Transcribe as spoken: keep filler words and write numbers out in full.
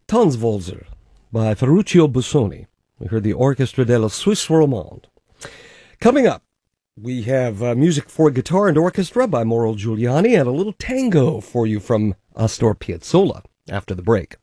Tonsvolzer by Ferruccio Busoni. We heard the Orchestra della Suisse Romande. Coming up, we have uh, music for guitar and orchestra by Mauro Giuliani and a little tango for you from Astor Piazzolla after the break.